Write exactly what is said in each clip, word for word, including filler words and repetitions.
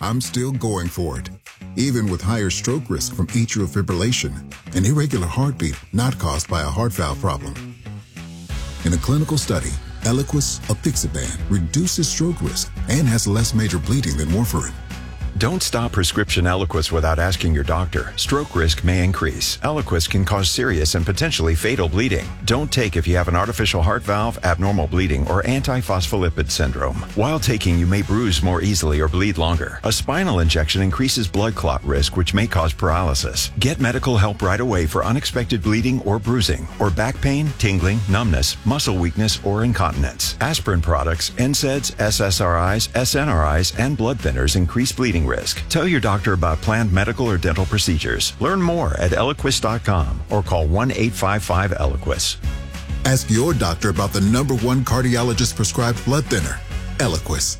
I'm still going for it, even with higher stroke risk from atrial fibrillation, an irregular heartbeat not caused by a heart valve problem. In a clinical study, Eliquis apixaban reduces stroke risk and has less major bleeding than warfarin. Don't stop prescription Eliquis without asking your doctor. Stroke risk may increase. Eliquis can cause serious and potentially fatal bleeding. Don't take if you have an artificial heart valve, abnormal bleeding, or antiphospholipid syndrome. While taking, you may bruise more easily or bleed longer. A spinal injection increases blood clot risk, which may cause paralysis. Get medical help right away for unexpected bleeding or bruising, or back pain, tingling, numbness, muscle weakness, or incontinence. Aspirin products, N SAIDs, S S R Is, S N R Is, and blood thinners increase bleeding risk. Tell your doctor about planned medical or dental procedures. Learn more at Eliquis dot com or call one eight five five Eliquis. Ask your doctor about the number one cardiologist prescribed blood thinner, Eliquis.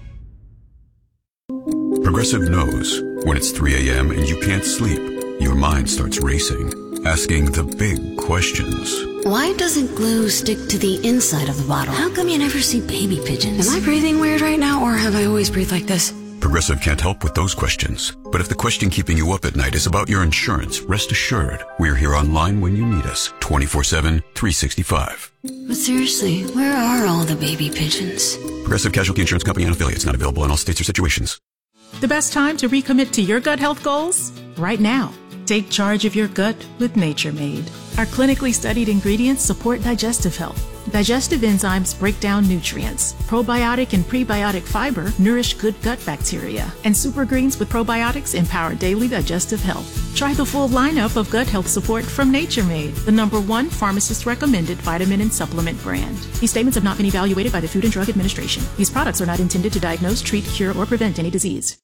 Progressive knows when it's three a.m. and you can't sleep, your mind starts racing, asking the big questions. Why doesn't glue stick to the inside of the bottle? How come you never see baby pigeons? Am I breathing weird right now, or have I always breathed like this? Progressive can't help with those questions. But if the question keeping you up at night is about your insurance, rest assured, we're here online when you need us, twenty-four seven, three sixty-five. But seriously, where are all the baby pigeons? Progressive Casualty Insurance Company and affiliates, not available in all states or situations. The best time to recommit to your gut health goals? Right now. Take charge of your gut with Nature Made. Our clinically studied ingredients support digestive health. Digestive enzymes break down nutrients. Probiotic and prebiotic fiber nourish good gut bacteria. And super greens with probiotics empower daily digestive health. Try the full lineup of gut health support from Nature Made, the number one pharmacist-recommended vitamin and supplement brand. These statements have not been evaluated by the Food and Drug Administration. These products are not intended to diagnose, treat, cure, or prevent any disease.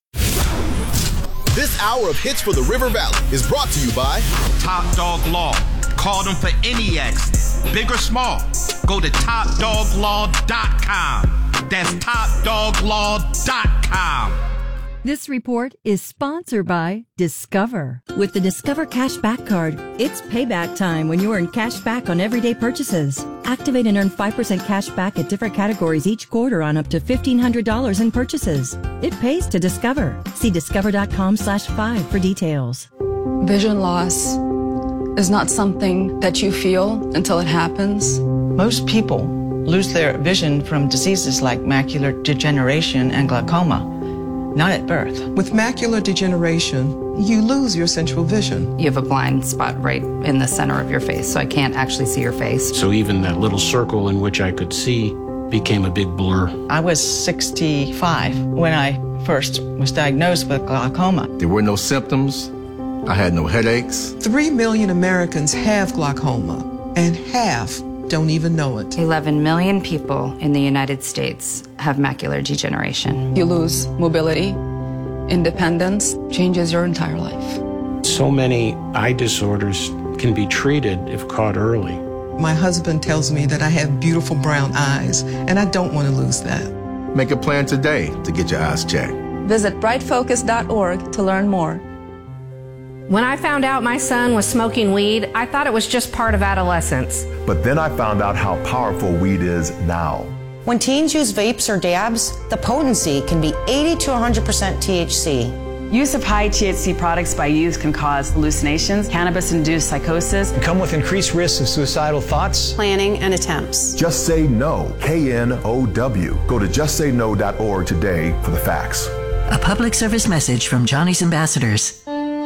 This hour of Hits for the River Valley is brought to you by Top Dog Law. Call them for any accident, big or small. Go to top dog law dot com. That's top dog law dot com. This report is sponsored by Discover. With the Discover Cashback Card, it's payback time when you earn cash back on everyday purchases. Activate and earn five percent cash back at different categories each quarter on up to fifteen hundred dollars in purchases. It pays to Discover. See discover.com slash five for details. Vision loss is not something that you feel until it happens. Most people lose their vision from diseases like macular degeneration and glaucoma. Not at birth. With macular degeneration, you lose your central vision. You have a blind spot right in the center of your face, so I can't actually see your face. So even that little circle in which I could see became a big blur. I was sixty-five when I first was diagnosed with glaucoma. There were no symptoms. I had no headaches. Three million Americans have glaucoma, and half don't even know it. eleven million people in the United States have macular degeneration. You lose mobility, independence, changes your entire life. So many eye disorders can be treated if caught early. My husband tells me that I have beautiful brown eyes, and I don't want to lose that. Make a plan today to get your eyes checked. Visit bright focus dot org to learn more. When I found out my son was smoking weed, I thought it was just part of adolescence. But then I found out how powerful weed is now. When teens use vapes or dabs, the potency can be eighty to one hundred percent T H C. Use of high T H C products by youth can cause hallucinations, cannabis-induced psychosis, and come with increased risks of suicidal thoughts, planning, and attempts. Just Say No, K N O W. Go to just say no dot org today for the facts. A public service message from Johnny's Ambassadors.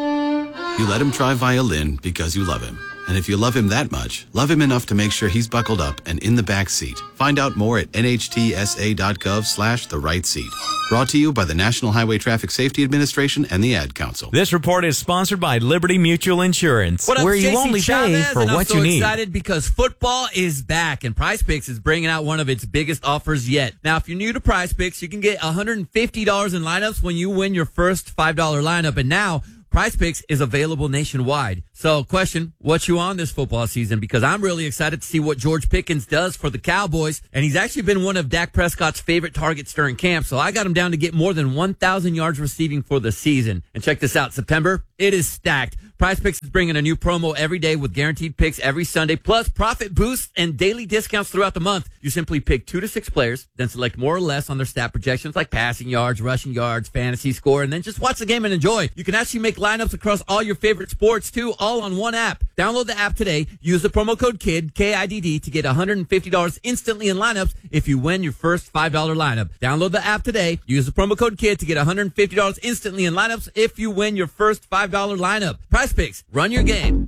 You let him try violin because you love him. And if you love him that much, love him enough to make sure he's buckled up and in the back seat. Find out more at N H T S A dot gov slash the right seat. Brought to you by the National Highway Traffic Safety Administration and the Ad Council. This report is sponsored by Liberty Mutual Insurance, what up, where you Stacey only Chavez, pay for and what I'm you so need. excited because football is back, and Prize Picks is bringing out one of its biggest offers yet. Now, if you're new to Prize Picks, you can get one hundred fifty dollars in lineups when you win your first five dollar lineup, and now Prize Picks is available nationwide. So, question, what you on this football season? Because I'm really excited to see what George Pickens does for the Cowboys. And he's actually been one of Dak Prescott's favorite targets during camp. So I got him down to get more than one thousand yards receiving for the season. And check this out, September, it is stacked. Prize Picks is bringing a new promo every day with guaranteed picks every Sunday, plus profit boosts and daily discounts throughout the month. You simply pick two to six players, then select more or less on their stat projections like passing yards, rushing yards, fantasy score, and then just watch the game and enjoy. You can actually make lineups across all your favorite sports, too, all on one app. Download the app today. Use the promo code KID, K I D D, to get one hundred fifty dollars instantly in lineups if you win your first five dollar lineup. Download the app today. Use the promo code KID to get one hundred fifty dollars instantly in lineups if you win your first five dollar lineup. Prize Picks. Run your game.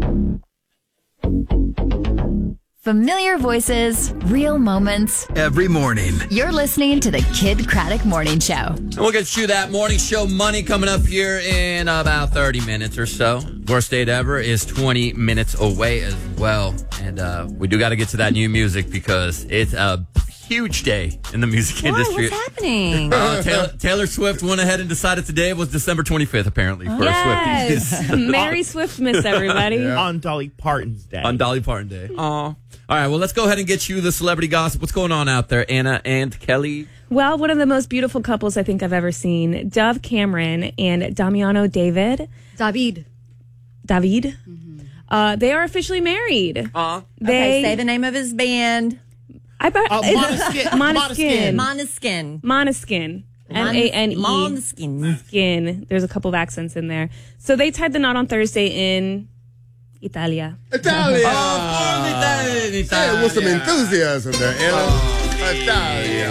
Familiar voices, real moments. Every morning. You're listening to the Kid Craddock Morning Show. And we'll get you that morning show money coming up here in about thirty minutes or so. Worst date ever is twenty minutes away as well. And uh, we do got to get to that new music because it's a huge day in the music Why? industry. What's happening? Uh, Taylor, Taylor Swift went ahead and decided today was December twenty-fifth, apparently, for Yes. Swifties. Merry Swiftmas, everybody. Yeah. On Dolly Parton's day. On Dolly Parton Day. Aw. All right, well, let's go ahead and get you the celebrity gossip. What's going on out there, Anna and Kelly? Well, one of the most beautiful couples I think I've ever seen, Dove Cameron and Damiano David. David. David. Mm-hmm. Uh, they are officially married. Uh, they, okay, say the name of his band. I bet Uh, Monoskin. Monoskin. Monoskin. Monoskin. Monoskin. M A N E. Monoskin. Skin. There's a couple of accents in there. So they tied the knot on Thursday in Italia. Italia. Oh, Italia. Hey, with some enthusiasm there, Anna. Italia.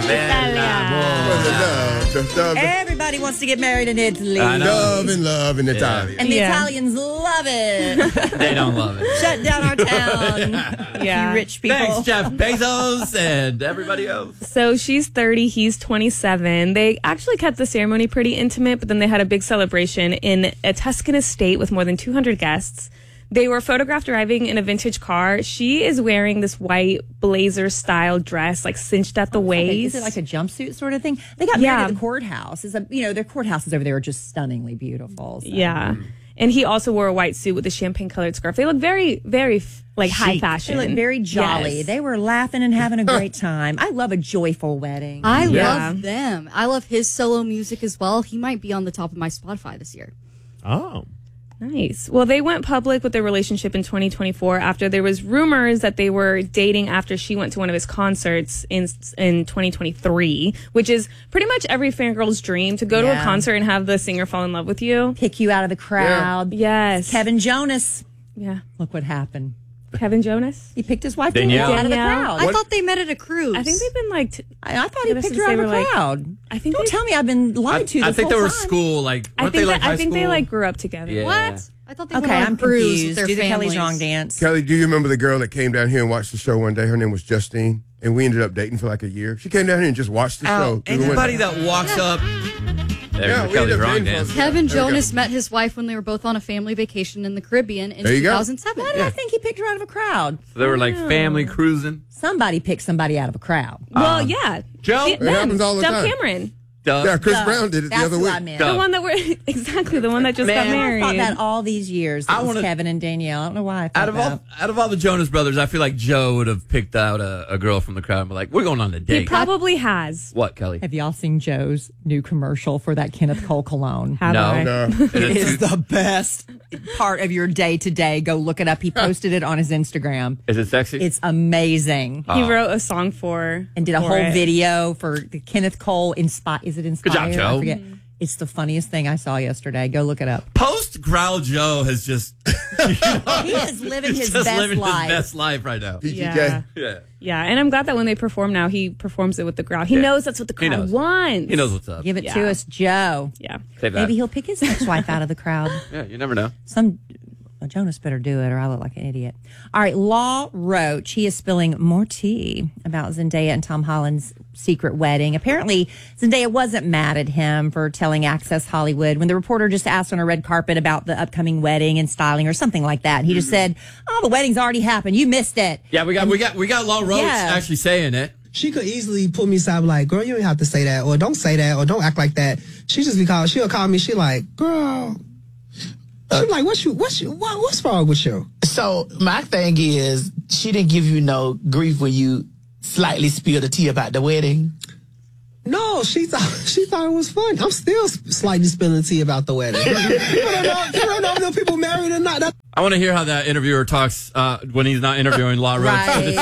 Italia. Everybody wants to get married in Italy. Love and love in Yeah. Italia. And the Yeah. Italians love it. They don't love it. Shut down our town. Yeah. You rich people. Thanks, Jeff Bezos and everybody else. So she's thirty, he's twenty-seven. They actually kept the ceremony pretty intimate, but then they had a big celebration in a Tuscan estate with more than two hundred guests. They were photographed driving in a vintage car. She is wearing this white blazer-style dress, like cinched at the waist. Is it like a jumpsuit sort of thing? They got Yeah. married at the courthouse. It's a, you know, their courthouses over there are just stunningly beautiful. so. Yeah. And he also wore a white suit with a champagne-colored scarf. They look very, very, like, high fashion. They look very jolly. Yes. They were laughing and having a great time. I love a joyful wedding. I Yeah. love them. I love his solo music as well. He might be on the top of my Spotify this year. Oh. Nice. Well, they went public with their relationship in twenty twenty-four after there was rumors that they were dating after she went to one of his concerts in in twenty twenty-three, which is pretty much every fangirl's dream, to go to a Yeah. concert and have the singer fall in love with you. Pick you out of the crowd. Yes. Kevin Jonas. Yeah. Look what happened. Kevin Jonas? He picked his wife Danielle. Danielle out of the Danielle. crowd. I thought they met at a cruise. I think they've been like... T- I, I thought he Ever picked since her out they of the were, like- crowd. I think Don't they- tell me I've been lied I, to I this think they whole were time. school, like, I weren't think, they like that, high I think they school? like grew up together. Yeah. What? I thought they Okay, went on I'm a cruise confused. with their Do the families. Kelly's wrong dance. Kelly, do you remember the girl that came down here and watched the show one day? Her name was Justine, and we ended up dating for like a year. She came down here and just watched the show. Oh, through the anybody window. that walks up... There's Yeah, the we Kelly's ended up wrong dating dance. for- Kevin There we go. Jonas met his wife when they were both on a family vacation in the Caribbean in There you two go. thousand seven. Why did I think he picked her out of a crowd? So they were like family cruising. Somebody picked somebody out of a crowd. Well, yeah. Joe? The- It happens all the Dove time. Cameron. Doug. Yeah, Chris Duh. Brown did it That's the other who week. I meant. Duh. The one that were... Exactly, the one that just Man. got I married. thought that all these years. That I was wanna- Kevin and Danielle. I don't know why I thought Out of that. all, out of all the Jonas Brothers, I feel like Joe would have picked out a, a girl from the crowd and be like, "We're going on a He date." probably has. What, Kelly? Have y'all seen Joe's new commercial for that Kenneth Cole cologne? Have No. I? No. Is It it is too- the best part of your day to day. Go look it up. He posted it on his Instagram. Is it sexy? It's amazing. He wrote a song for... And did a for whole it. video for the Kenneth Cole inspi Is it inspired? job, Joe. I forget. It's the funniest thing I saw yesterday. Go look it up. Post Growl Joe has just you know, He is living he's his just best living life. his best life right now. P G K. Yeah. Yeah, Yeah, and I'm glad that when they perform now, he performs it with the crowd. He Yeah. knows that's what the He crowd knows. wants. he knows what's up. Give it Yeah. to us, Joe. Yeah. Save that. Maybe he'll pick his next wife out of the crowd. Yeah, you never know. Some well, Jonas better do it, or I look like an idiot. All right, Law Roach. He is spilling more tea about Zendaya and Tom Holland's secret wedding. Apparently, Zendaya wasn't mad at him for telling Access Hollywood when the reporter just asked on a red carpet about the upcoming wedding and styling or something like that. He just said, "Oh, the wedding's already happened. You missed it." Yeah, we got And- we got we got Law Roach Yeah. actually saying it. She could easily pull me aside, like, girl, you ain't have to say that, or don't say that, or don't act like that. She just be called, she'll call me, she like, girl. She be like, what's you, what's you, what, what's wrong with you? So my thing is, she didn't give you no grief when you slightly spilled the tea about the wedding. No, she thought she thought it was fun. I'm still slightly spilling tea about the wedding. You don't know, you don't know if them people married or not. That- I want to hear how that interviewer talks uh, when he's not interviewing Law Roach. Right.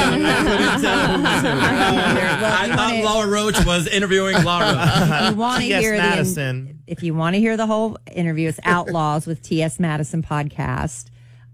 I thought Law Roach was interviewing Law Roach. If you want to T S hear Madison. the, if you want to hear the whole interview, it's Outlaws with T S Madison podcast.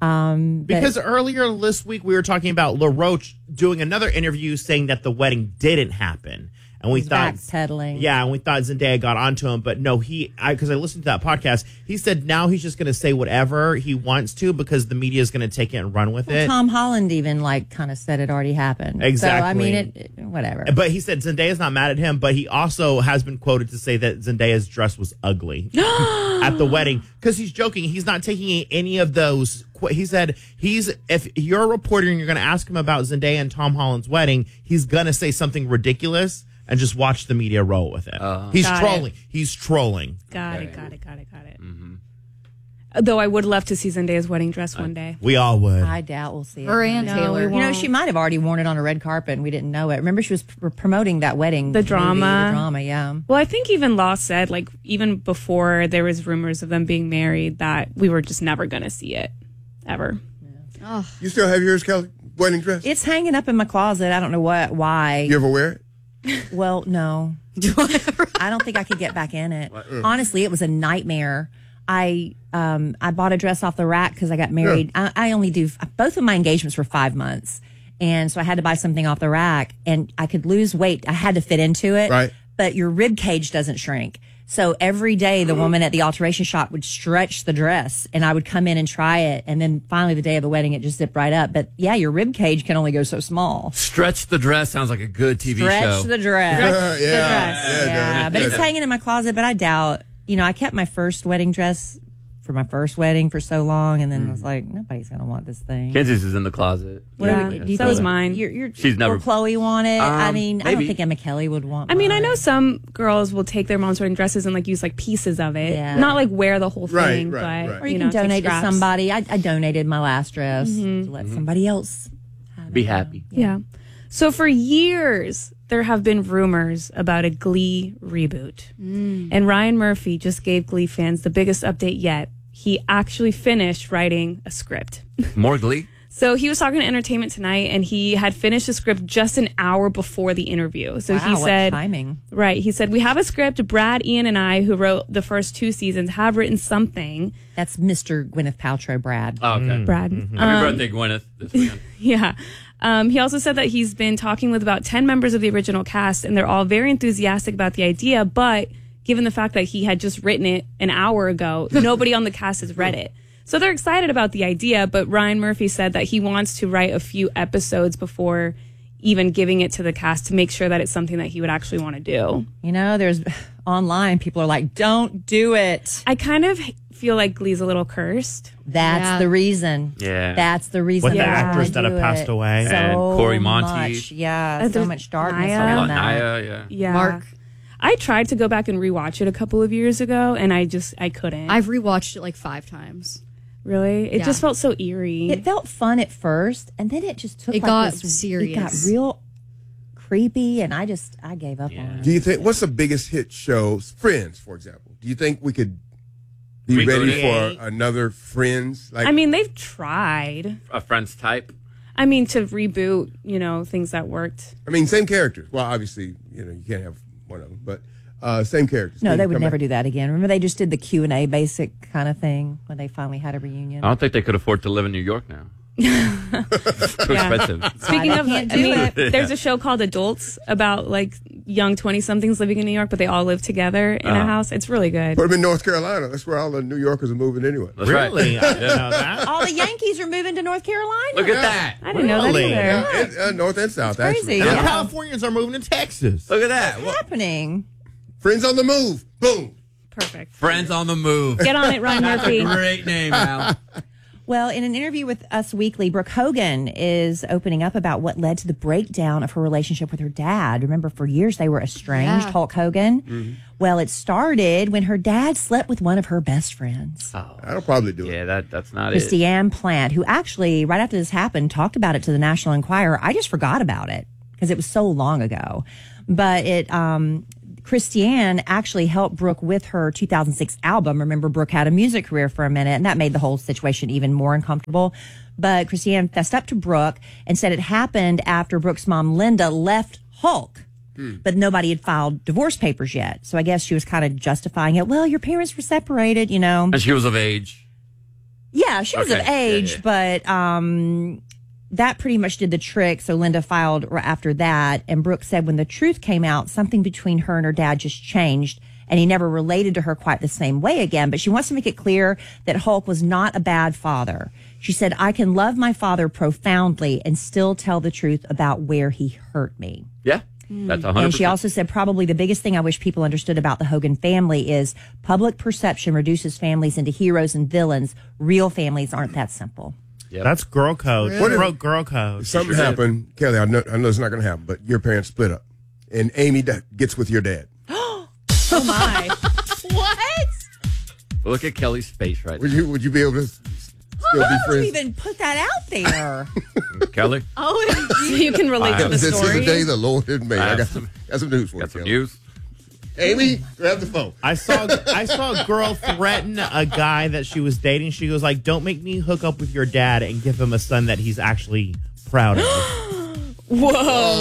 Um, but- Because earlier this week we were talking about LaRoche doing another interview saying that the wedding didn't happen. And we He's thought, backpedaling. yeah, and we thought Zendaya got onto him, but no, he, I because I listened to that podcast, he said now he's just going to say whatever he wants to because the media is going to take it and run with well, it. Tom Holland even like kind of said it already happened. Exactly. So I mean, it, it whatever. But he said Zendaya's not mad at him, but he also has been quoted to say that Zendaya's dress was ugly at the wedding because he's joking. He's not taking any of those. He said he's if you're a reporter and you're going to ask him about Zendaya and Tom Holland's wedding, he's going to say something ridiculous. And just watch the media roll with it. Uh, He's got trolling. It. He's trolling. Got okay. it, got it, got it, got it. Mm-hmm. Though I would love to see Zendaya's wedding dress one day. We all would. I doubt we'll see it. Her and no, Taylor. You know, she might have already worn it on a red carpet and we didn't know it. Remember, she was pr- promoting that wedding. The drama. Movie, the drama, yeah. Well, I think even Law said, like, even before there was rumors of them being married, that we were just never going to see it. Ever. Yeah. Oh. You still have yours, Kelly? Wedding dress? It's hanging up in my closet. I don't know what, why. You ever wear it? Well, no. Do I ever? I don't think I could get back in it. Honestly, it was a nightmare. I um I bought a dress off the rack because I got married. Yeah. I, I only do both of my engagements were five months, and so I had to buy something off the rack, and I could lose weight. I had to fit into it, right? But your rib cage doesn't shrink. So every day, the woman at the alteration shop would stretch the dress, and I would come in and try it. And then finally, the day of the wedding, it just zipped right up. But yeah, your rib cage can only go so small. Stretch the dress sounds like a good T V Stretch show. the dress. Yeah, Stretch yeah, the dress. yeah, Yeah, yeah, but yeah. it's hanging in my closet. But I doubt. You know, I kept my first wedding dress for my first wedding for so long, and then I was like, nobody's gonna want this thing. Kenzie's is in the closet. What yeah, do, do you so think is mine. You're, you're, She's never. Will Chloe want it? Um, I mean, I don't maybe. think Emma Kelly would want. I mean, mine. I know some girls will take their mom's wedding dresses and like use like pieces of it, Yeah. not like wear the whole Right, thing, right, but right. Or you, you can know, take donate to scraps. somebody. I, I donated my last dress Mhm. to let somebody else. have Be it. happy. Yeah. So for years, there have been rumors about a Glee reboot. Mm. And Ryan Murphy just gave Glee fans the biggest update yet. He actually finished writing a script. More Glee? So he was talking to Entertainment Tonight, and he had finished the script just an hour before the interview. So Wow, he what said, timing. right, he said, we have a script. Brad, Ian, and I, who wrote the first two seasons, have written something. That's Mister Gwyneth Paltrow, Brad. Oh, okay. Brad. Happy Um, birthday, Gwyneth. This weekend. Yeah. Um, he also said that he's been talking with about ten members of the original cast, and they're all very enthusiastic about the idea. But given the fact that he had just written it an hour ago, nobody on the cast has read it. So they're excited about the idea, but Ryan Murphy said that he wants to write a few episodes before even giving it to the cast to make sure that it's something that he would actually want to do. You know, there's online people are like, don't do it. I kind of feel like Glee's a little cursed. That's Yeah. the reason. Yeah. That's the reason. With the they wanna actors that do have passed it. away. So And Corey Monteith. much, yeah, Uh, so there's much darkness Naya. around that. Naya, yeah. Yeah. Mark. I tried to go back and rewatch it a couple of years ago, and I just, I couldn't. I've rewatched it like five times. Really? It Yeah. just felt so eerie. It felt fun at first, and then it just took It like got this, serious. It got real creepy, and I just I gave up Yeah. on it. Do you think, what's the biggest hit show? Friends, for example. Do you think we could be Reboot ready it? for another Friends? Like, I mean, they've tried. A Friends type. I mean, to reboot, you know, things that worked. I mean, same characters. Well, obviously, you know, you can't have one of them, but uh, same characters. No, Can they you would come never back? do that again. Remember, they just did the Q and A basic kind of thing when they finally had a reunion. I don't think they could afford to live in New York now. Too Yeah. expensive. Speaking I of, can't I do mean, it. there's a show called Adults about like young twenty-somethings living in New York, but they all live together in a Uh-huh. house. It's really good. Put them in North Carolina. That's where all the New Yorkers are moving anyway. That's Really? right. I didn't Yeah. know that. All the Yankees are moving to North Carolina. Look at that. I didn't know that Really? either. Yeah, and, uh, North and South, crazy. actually. And the Yeah. Californians are moving to Texas. Look at that. What's Well, happening? Friends on the move. Boom. Perfect. Friends on the move. Get on it, Ryan Murphy. Great name, Al. Well, in an interview with Us Weekly, Brooke Hogan is opening up about what led to the breakdown of her relationship with her dad. Remember, for years they were estranged, Yeah. Hulk Hogan. Mm-hmm. Well, it started when her dad slept with one of her best friends, That'll probably do it. Yeah, that that's not Christy it. Ann Plant, who actually, right after this happened, talked about it to the National Enquirer. I just forgot about it because it was so long ago. But it, um, Christiane actually helped Brooke with her two thousand six album. Remember, Brooke had a music career for a minute, and that made the whole situation even more uncomfortable. But Christiane fessed up to Brooke and said it happened after Brooke's mom, Linda, left Hulk. Hmm. But nobody had filed divorce papers yet. So I guess she was kind of justifying it. Well, your parents were separated, you know. And she was of age. Yeah, she was Okay. of age, Yeah, yeah. but um, that pretty much did the trick. So Linda filed r- after that. And Brooke said when the truth came out, something between her and her dad just changed. And he never related to her quite the same way again. But she wants to make it clear that Hulk was not a bad father. She said, I can love my father profoundly and still tell the truth about where he hurt me. Yeah, that's one hundred percent. And she also said probably the biggest thing I wish people understood about the Hogan family is public perception reduces families into heroes and villains. Real families aren't that simple. Yep. That's girl code. What She if- wrote girl code. Something Sure did. happened, Kelly. I know, I know it's not going to happen, but your parents split up, and Amy da- gets with your dad. Oh my! What? Look at Kelly's face right Would you Would you be able to still Why be would you friends? even put that out there? there. Kelly? Oh, So you can relate to the This is story. the day the Lord had made. I I have got some- some, got some news for Got you, some Kelly. news? Amy, grab the phone. I saw I saw a girl threaten a guy that she was dating. She goes like, "Don't make me hook up with your dad and give him a son that he's actually proud of." Whoa.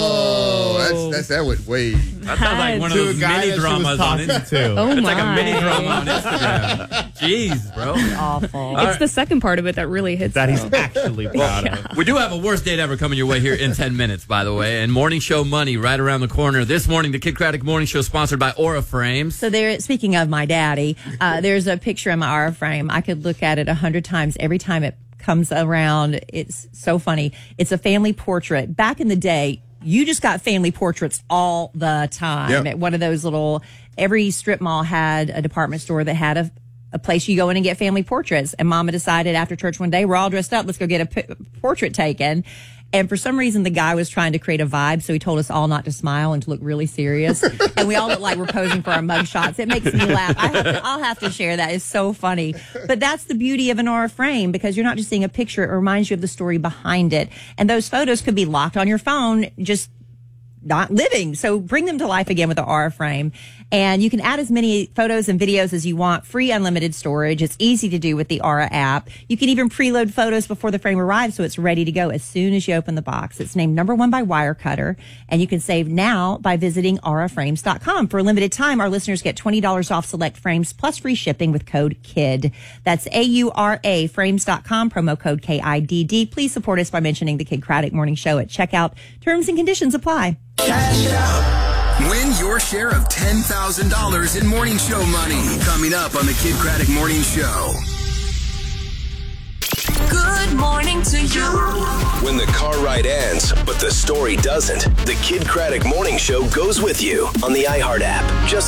Oh, that's, that's that went way. That sounds like one of To a those guy mini that she was dramas on talking Instagram. to. Oh It's my. like a mini drama on Instagram. Jeez, bro. Awful. It's the second part of it that really hits. That he's though. actually proud of. We do have a worst date ever coming your way here in ten minutes, by the way. And morning show money right around the corner. This morning, the Kid Craddock Morning Show sponsored by Aura Frames. So there, speaking of my daddy, uh, there's a picture in my Aura frame. I could look at it a hundred times every time it comes around. It's so funny. It's a family portrait. Back in the day, you just got family portraits all the time. Yep. At one of those little, every strip mall had a department store that had a, a place you go in and get family portraits. And Mama decided after church one day, we're all dressed up, let's go get a p- portrait taken. And for some reason, the guy was trying to create a vibe, so he told us all not to smile and to look really serious. And we all look like we're posing for our mug shots. It makes me laugh. I have to, I'll have to share that. It's so funny. But that's the beauty of an Aura frame, because you're not just seeing a picture. It reminds you of the story behind it. And those photos could be locked on your phone, just not living. So bring them to life again with the Aura frame. And you can add as many photos and videos as you want. Free unlimited storage. It's easy to do with the Aura app. You can even preload photos before the frame arrives, so it's ready to go as soon as you open the box. It's named number one by Wirecutter, and you can save now by visiting aura frames dot com. For a limited time, our listeners get twenty dollars off select frames plus free shipping with code KID. That's A U R A frames dot com, promo code K I D D. Please support us by mentioning the Kid Craddock Morning Show at checkout. Terms and conditions apply. Win your share of ten thousand dollars in morning show money. Coming up on the Kid Craddock Morning Show. Good morning to you. When the car ride ends, but the story doesn't, the Kid Craddock Morning Show goes with you on the iHeart app. Just